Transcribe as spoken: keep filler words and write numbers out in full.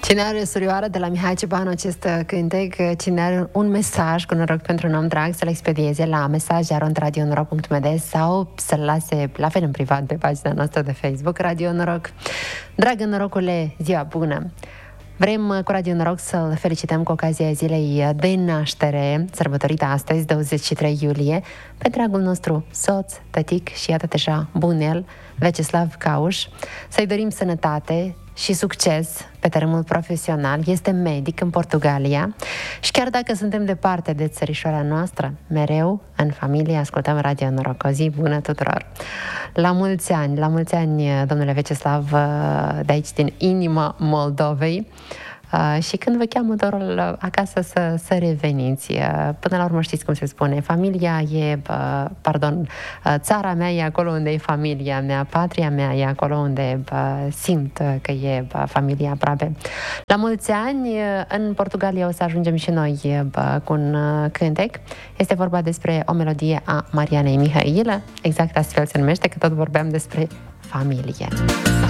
Cine are surioară de la Mihai Cebanu acest cântec, cine are un mesaj cu noroc pentru un om drag, să-l expedieze la mesaje arond radio noroc punct m d sau să-l lase la fel în privat pe pagina noastră de Facebook Radio Noroc. Dragă norocule, ziua bună! Vrem cu Radio Noroc să-l felicităm cu ocazia zilei de naștere, sărbătorită astăzi, douăzeci și trei iulie, pe dragul nostru soț, tătic și iată deja bunel, Veceslav Cauș. Să-i dorim sănătate și succes pe terenul profesional. Este medic în Portugalia și chiar dacă suntem departe de țărișoara noastră, mereu în familie ascultăm Radio Noroc. O zi bună tuturor! La mulți ani, la mulți ani, domnule Veceslav, de aici din inima Moldovei. Uh, și când vă cheamă dorul acasă să, să reveniți. Uh, până la urmă știți cum se spune, familia e, uh, pardon, uh, țara mea e acolo unde e familia mea, patria mea e acolo unde uh, simt că e uh, familia aproape. La mulți ani, uh, în Portugalia o să ajungem și noi uh, cu un uh, cântec. Este vorba despre o melodie a Marianei Mihailă, exact astfel se numește, că tot vorbeam despre familie.